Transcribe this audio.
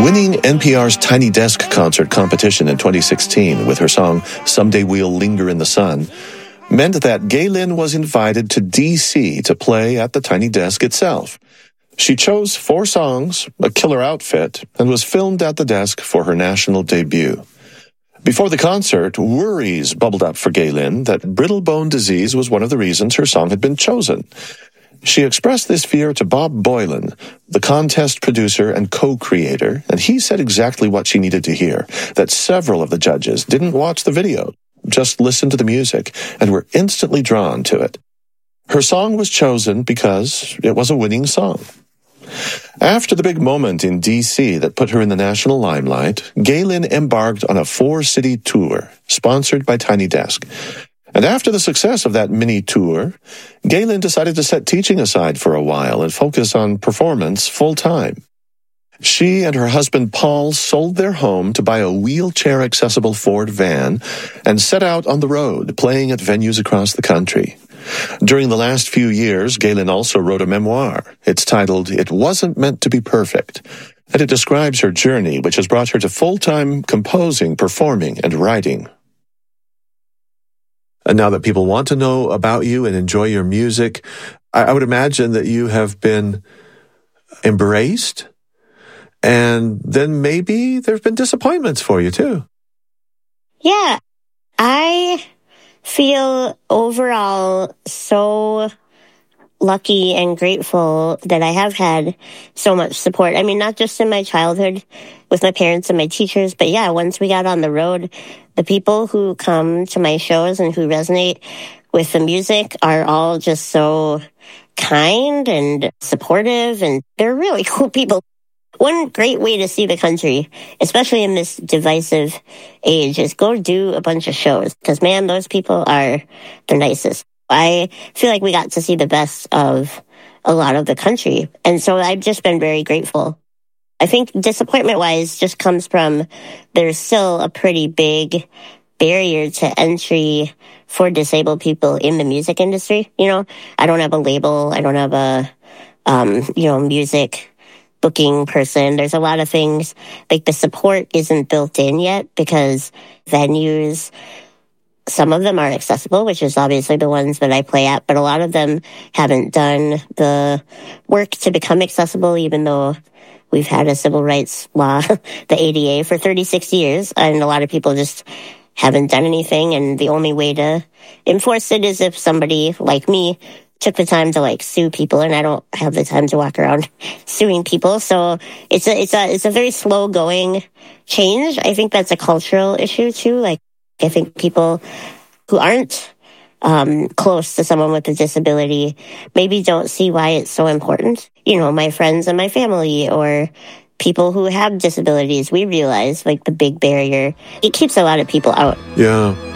Winning NPR's Tiny Desk Concert competition in 2016 with her song Someday We'll Linger in the Sun meant that Gaylin was invited to D.C. to play at the Tiny Desk itself. She chose 4 songs, a killer outfit, and was filmed at the desk for her national debut. Before the concert, worries bubbled up for Gaylin that brittle bone disease was one of the reasons her song had been chosen. She expressed this fear to Bob Boylan, the contest producer and co-creator, and he said exactly what she needed to hear, that several of the judges didn't watch the video, just listened to the music, and were instantly drawn to it. Her song was chosen because it was a winning song. After the big moment in D.C. that put her in the national limelight, Gaylin embarked on a 4-city tour, sponsored by Tiny Desk. And after the success of that mini tour, Gaylin decided to set teaching aside for a while and focus on performance full-time. She and her husband Paul sold their home to buy a wheelchair-accessible Ford van and set out on the road, playing at venues across the country. During the last few years, Gaylin also wrote a memoir. It's titled, It Wasn't Meant to Be Perfect, and it describes her journey, which has brought her to full-time composing, performing, and writing. And now that people want to know about you and enjoy your music, I would imagine that you have been embraced, and then maybe there have been disappointments for you too. Yeah, I feel overall so lucky and grateful that I have had so much support. I mean, not just in my childhood with my parents and my teachers, but yeah, once we got on the road, the people who come to my shows and who resonate with the music are all just so kind and supportive, and they're really cool people. One great way to see the country, especially in this divisive age, is go do a bunch of shows. Because, man, those people are the nicest. I feel like we got to see the best of a lot of the country. And so I've just been very grateful. I think disappointment-wise just comes from there's still a pretty big barrier to entry for disabled people in the music industry. You know, I don't have a label. I don't have a, music booking person. There's a lot of things, like the support isn't built in yet because venues, some of them are accessible, which is obviously the ones that I play at, but a lot of them haven't done the work to become accessible, even though we've had a civil rights law, the ADA, for 36 years, and a lot of people just haven't done anything, and the only way to enforce it is if somebody like me took the time to sue people, and I don't have the time to walk around suing people. So it's a very slow going change. I think that's a cultural issue too. I think people who aren't close to someone with a disability maybe don't see why it's so important. You know, my friends and my family or people who have disabilities, we realize the big barrier. It keeps a lot of people out. Yeah.